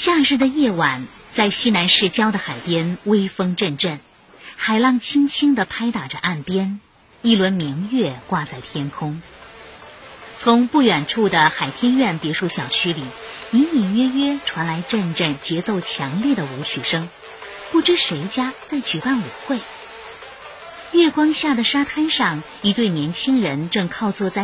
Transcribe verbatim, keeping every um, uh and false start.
夏日的夜晚，在西南市郊的海边，微风阵阵，海浪轻轻地拍打着岸边，一轮明月挂在天空。从不远处的海天苑别墅小区里，隐隐约约传来阵阵节奏强烈的舞曲声，不知谁家在举办舞会。月光下的沙滩上，一对年轻人正靠坐在